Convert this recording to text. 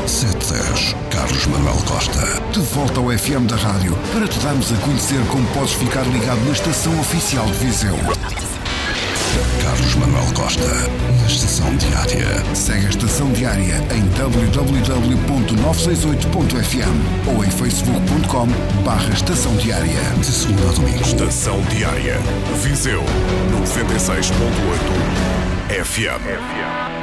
710. Carlos Manuel Costa. De volta ao FM da rádio para te darmos a conhecer como podes ficar ligado na estação oficial de Viseu. Carlos Manuel Costa, na Estação Diária. Segue a Estação Diária em www.968.fm ou em facebook.com/Estação Diária. De segunda a domingo. Estação Diária. Viseu 96.8 FM.